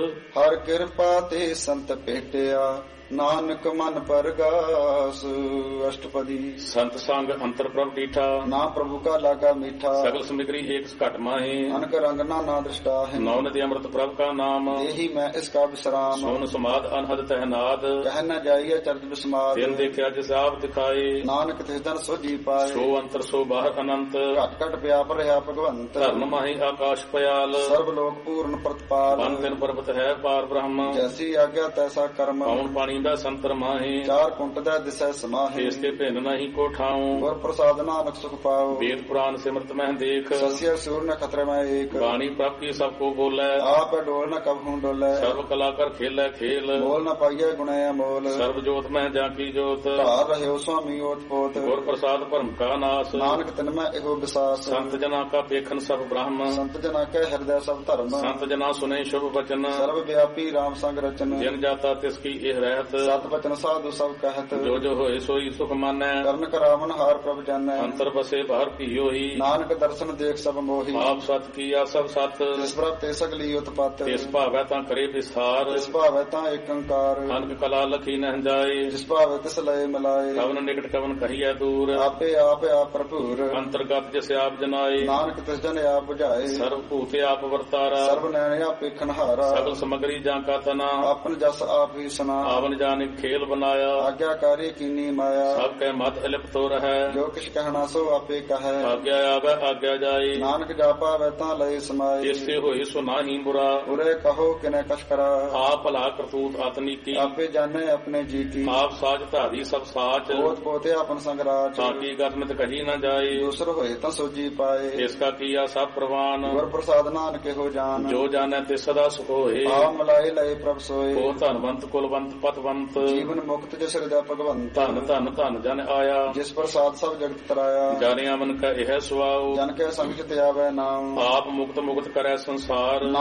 ਹਰ ਕਿਰਪਾ ਤੇ ਸੰਤ ਭੇਟਿਆ, ਨਾਨਕ ਮਨ ਪਰਗਾਸ। ਅਸ਼ਟਪਦੀ। ਸੰਤ ਸੰਗ ਅੰਤਰ ਪ੍ਰਭ ਡੀਠਾ, ਨਾ ਪ੍ਰਭੂ ਕਾ ਲਾਗਾ ਮੀਠਾ। ਸਗਲ ਸਮਿਗਰੀ ਏਕ ਘਟ ਮਾਹੇ, ਅਨਕ ਰੰਗ ਨਾਨਾ ਦ੍ਰਿਸ਼ਟਾ ਹੈ। ਨੌ ਨਦੀ ਅੰਮ੍ਰਿਤ ਪ੍ਰਭ ਕਾ ਨਾਮ, ਇਹੀ ਮੈਂ ਇਸ ਕਾ ਵਿਸਰਾਮ। ਸੋਨ ਸਮਾਦ ਅਨਹਦ ਤਹਿਨਾਦ, ਕਹਿ ਨ ਜਾਈਏ ਚਰਜ ਬਿਸਮਾਦ। ਦਿਨ ਦੇਖਿਆ ਜਿਸ ਆਪ ਦਿਖਾਏ, ਨਾਨਕ ਤਿਸ ਦਿਨ ਸੋਜੀ ਪਾਏ। ਸੋ ਅੰਤਰ ਸੋ ਬਾਹਰ ਅਨੰਤ, ਘਟ ਘਟ ਵਿਆਪ ਰਿਹਾ ਭਗਵੰਤ। ਧਰਨ ਮਾਹੀ ਆਕਾਸ਼ ਪਿਆਲ, ਸਰਬ ਲੋਕ ਪੂਰਨ ਪ੍ਰਤਪਾਲ। ਬਨ ਤਿਨ ਪਰਬਤ ਹੈ ਪਾਰ ਬ੍ਰਹਮ, ਜੈਸੀ ਆਗਿਆ ਤੈਸਾ ਕਰਮ। ਪੌਣ ਪਾਣੀ ਦਾ ਸੰਤਰ ਮਾਹੇ, ਚਾਰ ਕੁੰਟ ਦਾ ਦਿਸੈ ਸਮਾਹੇ। ਇਸ ਕੇ ਭਿੰਨ ਨਹੀਂ ਕੋ ਠਾਉ, ਗੁਰ ਪ੍ਰਸਾਦ ਨਾਨਕ ਸੁਖ ਪਾਓ। ਵੇਦ ਪੁਰਾਨ ਸਿਮਰਤ ਮਹਿ ਦੇਖ, ਸਸਿਆ ਸੂਰ ਨ ਖਤਰੇ ਮੈਂ ਏਕ। ਬਾਣੀ ਪ੍ਰਭ ਕੀ ਸਭ ਕੋ ਬੋਲੇ, ਆਪ ਡੋਲ ਨ ਕਬਹੂ ਡੋਲੇ। ਸਰਬ ਕਲਾ ਕਰ ਖੇਲੇ ਖੇਲ, ਮੋਲ ਨ ਪਾਈਏ ਗੁਣੇ ਅਮੋਲ। ਸਰਬ ਜੋਤ ਮਹਿ ਜਾਂ ਕੀ ਜੋਤ, ਧਾਰ ਰਹਿਓ ਸੁਆਮੀ ਓਤ ਪੋਤ। ਗੁਰ ਪ੍ਰਸਾਦ ਭਰਮ ਕਾ ਨਾਸ, ਨਾਨਕ ਤਿਨ ਮੈਂ ਇਹੋ ਵਿਸਾਸ। ਸੰਤ ਜਨਾ ਕਾ ਪੇਖਨ ਸਭ ਬ੍ਰਹਮ, ਸੰਤ ਜਨਾ ਕੈ ਹਿਰਦੈ ਸਭ ਧਰਮ। ਸੰਤ ਜਨਾ ਸੁਨੇ ਸ਼ੁਭ ਬਚਨ, ਸਰਬ ਵਿਆਪੀ ਰਾਮ ਸੰਗ ਰਚਨ। ਜਿਨ ਜਾਤਾ ਤਿਸ ਕੀ ਇਹ ਰਹਿਤ, ਸਤ ਬਚਨ ਸਾਧੂ ਸਭ ਕਹਿਤ। ਜੋ ਜੋ ਹੋਏ ਸੋਈ ਸੁਖ ਮਾਨੈ, ਕਰਨ ਕਰਾਵਨ ਹਾਰ ਪ੍ਰਭ ਜਾਣੈ। ਅੰਤਰ ਬਸੇ ਬਾਹਰ ਭੀਓ ਹੀ, ਨਾਨਕ ਦਰਸ਼ਨ ਦੇਖ ਸਭ ਮੋਹੀ। ਆਪ ਸਤ ਕੀਆ ਸਭ ਸਤ, ਜਿਸ ਪ੍ਰਭ ਤੇ ਸਗਲੀ ਉਤਪਤ। ਤਿਸ ਭਾਵੈ ਤਾਂ ਕਰੇ ਵਿਸਥਾਰ, ਜਿਸ ਭਾਵੈ ਤਾਂ ਏਕੰਕਾਰ। ਅਨਕ ਕਲਾ ਲਖੀ ਨਹਿ ਜਾਏ, ਜਿਸ ਭਾਵੈ ਤਿਸ ਲਏ ਮਿਲਾਏ। ਕਵਨ ਨਿਕਟ ਕਵਨ ਕਹੀਐ ਦੂਰ, ਆਪੇ ਆਪ ਆਪ ਭਰਪੂਰ। ਅੰਤਰਗਤ ਜਿਸ ਆਪ ਜਨਾਏ, ਨਾਨਕ ਤਿਸ ਜਨ ਆਪ ਬੁਝਾਏ। ਸਰਬ ਭੂਤੇ ਆਪ ਵਰਤਾਰਾ, ਸਰਬ ਨੈਣ ਆਪੇ ਖਨਹਾਰਾ। ਸਗਲ ਸਮਗਰੀ ਜਾਂ ਕਾ ਤਨਾ, ਆਪਨ ਜਸ ਆਪ ਹੀ ਸੁਨਾ। ਆਵਨ ਜਾਣੇ ਖੇਲ ਬਨਾਇਆ, ਆਗਿਆਕਾਰੀ ਕੀਨੀ ਮਾਇਆ। ਸਭ ਕੈ ਮਤ ਇਲਿਪਤ ਹੋ ਰਹੈ, ਜੋ ਕਿਛ ਕਹਿਣਾ ਸੋ ਆਪੇ ਕਹੈ। ਆਗਿਆ ਆਵੈ ਆਗਿਆ ਜਾਏ, ਨਾਨਕ ਜਾਪਾ ਵੈ ਤਾਂ ਲਏ ਸਮਾਏ। ਇਸੇ ਹੋਏ ਸੋ ਨਾਹੀ ਬੁਰਾ, ਉਰੇ ਕਹੋ ਕਿਨੇ ਕਛ ਕਰਾ। ਆਪ ਭਲਾ ਕਰਤੂਤ ਆਤਨੀ ਕੀ, ਆਪੇ ਜਾਣੇ ਆਪਣੇ ਜੀ ਕੀ। ਆਪ ਸਾਜ ਧਾਰੀ ਸਭ ਸਾਚ, ਪੋਤ ਪੋਤੇ ਆਪਨ ਸੰਗ ਰਾਚ। ਤਾਂ ਕੀ ਗਰਮਿਤ ਕਹੀ ਨਾ ਜਾਏ, ਦੂਸਰ ਹੋਏ ਤਾਂ ਸੋਜੀ ਪਾਏ। ਇਸ ਕਾ ਕੀਆ ਸਭ ਪ੍ਰਵਾਨ, ਗੁਰ ਪ੍ਰਸਾਦ ਨਾਨਕ ਇਹੋ ਜਾਨ। ਜੋ ਜਾਣੈ ਤੇ ਸਦਾ ਸੁਖ ਹੋਏ, ਆ ਮਲਾਏ ਲਏ ਪ੍ਰਭ ਸੋਏ। ਕੋ ਧਨਵੰਤ ਕੁਲਵੰਤ ਪਤਵੰਤ, ਜੀਵਨ ਮੁਕਤ ਜਿਸ ਹਿਰਦੈ ਭਗਵੰਤ। ਧਨ ਧਨ ਧਨ ਜਨ ਆਇਆ, ਜਿਸ ਪ੍ਰਸਾਦ ਸਭ ਜਗਤ ਤਰਾਇਆ। ਜਾਣਿਆ ਮਨ ਕਾ ਇਹ ਸੁਆਉ, ਜਨ ਕੈ ਸੰਗ ਚਿਤ ਆਵੈ ਨਾਮ। ਆਪ ਮੁਕਤ ਮੁਕਤ ਕਰੈ ਸੰਸਾਰ।